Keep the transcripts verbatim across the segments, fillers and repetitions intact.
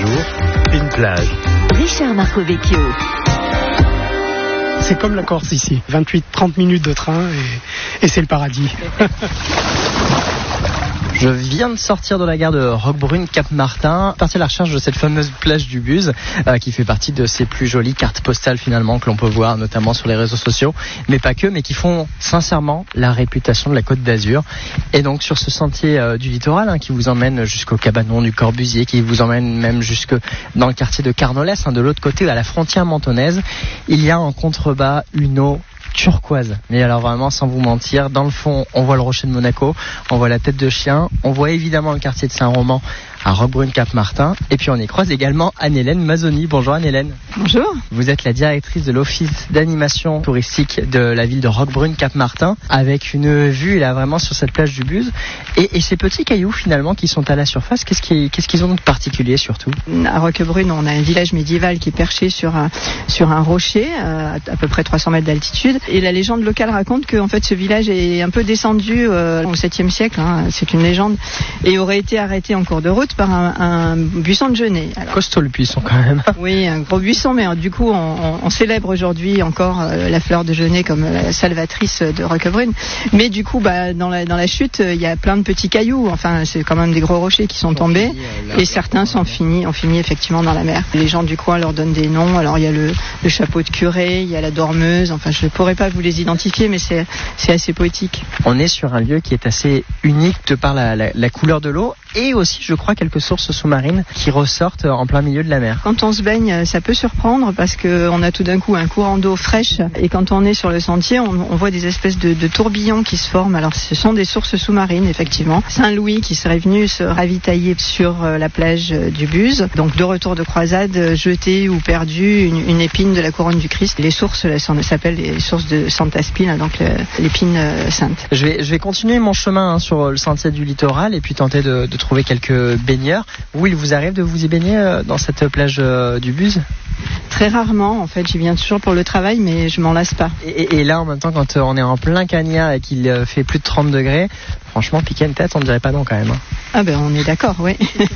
jour, une plage. Richard Marcovecchio. C'est comme la Corse ici, vingt-huit à trente minutes de train et, et c'est le paradis. Je viens de sortir de la gare de Roquebrune, Cap-Martin, partir à la recherche de cette fameuse plage du Buz, euh, qui fait partie de ces plus jolies cartes postales finalement que l'on peut voir notamment sur les réseaux sociaux, mais pas que, mais qui font sincèrement la réputation de la Côte d'Azur. Et donc sur ce sentier euh, du littoral hein, qui vous emmène jusqu'au cabanon du Corbusier, qui vous emmène même jusque dans le quartier de Carnolès, hein, de l'autre côté à la frontière mentonnaise, il y a en contrebas une eau turquoise, mais alors vraiment sans vous mentir, dans le fond on voit le rocher de Monaco, on voit la tête de chien, on voit évidemment le quartier de Saint-Roman à Roquebrune Cap-Martin, et puis on y croise également Anne-Hélène Mazzoni. Bonjour Anne-Hélène. Bonjour. Vous êtes la directrice de l'office d'animation touristique de la ville de Roquebrune Cap-Martin, avec une vue là vraiment sur cette plage du Buz, et, et ces petits cailloux finalement qui sont à la surface, qu'est-ce, qui, qu'est-ce qu'ils ont de particulier surtout? À Roquebrune, on a un village médiéval qui est perché sur un, sur un rocher euh, à peu près trois cents mètres d'altitude, et la légende locale raconte que en fait ce village est un peu descendu euh, au septième siècle, hein, c'est une légende, et aurait été arrêté en cours de route par un, un buisson de genêt. Alors, costaud le buisson quand même. Oui, un gros buisson, mais euh, du coup on, on, on célèbre aujourd'hui encore euh, la fleur de genêt comme la salvatrice de Roquebrune, mais du coup bah, dans, la, dans la chute il y a plein de petits cailloux, enfin c'est quand même des gros rochers qui sont tombés, et certains sont finis, ont fini effectivement dans la mer. Les gens du coin leur donnent des noms, alors il y a le, le chapeau de curé, il y a la dormeuse, enfin je ne pourrais pas vous les identifier, mais c'est, c'est assez poétique. On est sur un lieu qui est assez unique de par la, la, la couleur de l'eau, et aussi je crois quelques sources sous-marines qui ressortent en plein milieu de la mer. Quand on se baigne, ça peut surprendre parce qu'on a tout d'un coup un courant d'eau fraîche, et quand on est sur le sentier, on, on voit des espèces de, de tourbillons qui se forment. Alors ce sont des sources sous-marines effectivement. Saint-Louis qui serait venu se ravitailler sur la plage du Buz, donc de retour de croisade, jeté ou perdu une, une épine de la couronne du Christ. Les sources là, s'appellent les sources de Santa Spina, donc le, l'épine sainte. Je vais, je vais continuer mon chemin hein, sur le sentier du littoral et puis tenter de, de trouver quelques baigneurs. Vous, il vous arrive de vous y baigner euh, dans cette plage euh, du Buz? Très rarement, en fait, j'y viens toujours pour le travail, mais je m'en lasse pas. Et, et là, en même temps, quand on est en plein cagnard et qu'il fait plus de trente degrés, franchement, piquer une tête, on ne dirait pas non quand même. Ah ben, on est d'accord, oui.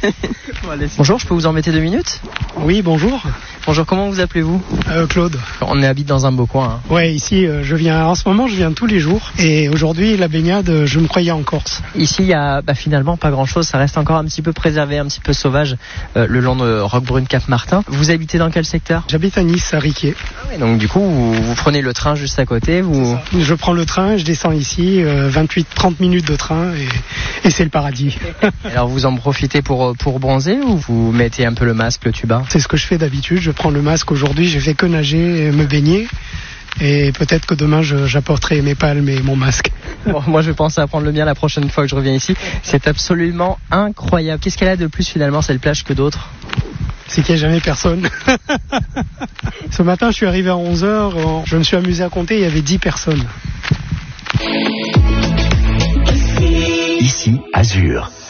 Bonjour, je peux vous embêter deux minutes? Oui, bonjour. Bonjour, comment vous appelez-vous? euh, Claude. On habite dans un beau coin. Hein. Ouais, ici, euh, je viens, en ce moment, je viens tous les jours. Et aujourd'hui, la baignade, je me croyais en Corse. Ici, il y a bah, finalement pas grand-chose. Ça reste encore un petit peu préservé, un petit peu sauvage, euh, le long de Roquebrune Cap-Martin. Vous habitez dans quel secteur? J'habite à Nice, à Riquier. Ah oui, donc du coup, vous, vous prenez le train juste à côté. Vous... Je prends le train, je descends ici, euh, vingt-huit à trente minutes de train, et, et c'est le paradis. Alors, vous en profitez pour, pour bronzer ou vous mettez un peu le masque, le tuba? C'est ce que je fais d'habitude. Je prends le masque aujourd'hui, j'ai fait que nager et me baigner. Et peut-être que demain, je, j'apporterai mes palmes et mon masque. Bon, moi, je vais penser à prendre le mien la prochaine fois que je reviens ici. C'est absolument incroyable. Qu'est-ce qu'elle a de plus finalement, cette plage, que d'autres? C'est qu'il n'y a jamais personne. Ce matin, je suis arrivé à onze heures, je me suis amusé à compter, il y avait dix personnes. Ici, Azur.